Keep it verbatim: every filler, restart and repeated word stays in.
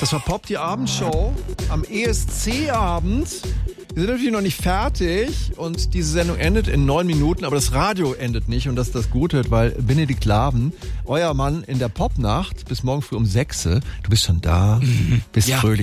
Das war Pop, die Abendshow am E S C-Abend. Wir sind natürlich noch nicht fertig und diese Sendung endet in neun Minuten, aber das Radio endet nicht und das ist das Gute, weil Benedikt Laven, euer Mann in der Popnacht, bis morgen früh um sechs, du bist schon da, bist Ja. fröhlich.